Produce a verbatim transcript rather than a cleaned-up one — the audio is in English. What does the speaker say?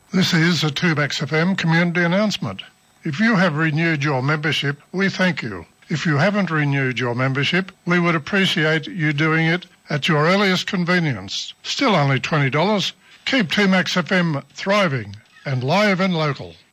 This is a two Max F M community announcement. If you have renewed your membership, we thank you. If you haven't renewed your membership, we would appreciate you doing it at your earliest convenience. Still only twenty dollars. Keep two Max F M thriving and live and local.